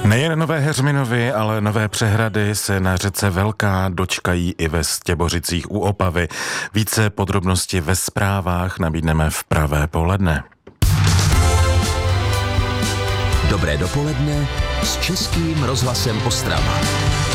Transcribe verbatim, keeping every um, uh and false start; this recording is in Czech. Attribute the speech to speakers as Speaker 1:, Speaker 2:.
Speaker 1: Nejen nové Heřminovy, ale nové přehrady se na řece Velká dočkají i ve Stěbořicích u Opavy. Více podrobnosti ve zprávách nabídneme v pravé poledne.
Speaker 2: Dobré dopoledne s Českým rozhlasem Ostrava.